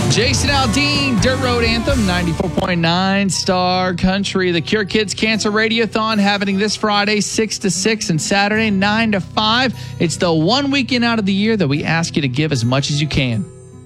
Jason Aldean, Dirt Road Anthem, 94.9 Star Country. The Cure Kids Cancer Radiothon happening this Friday, 6 to 6, and Saturday, 9 to 5. It's the one weekend out of the year that we ask you to give as much as you can.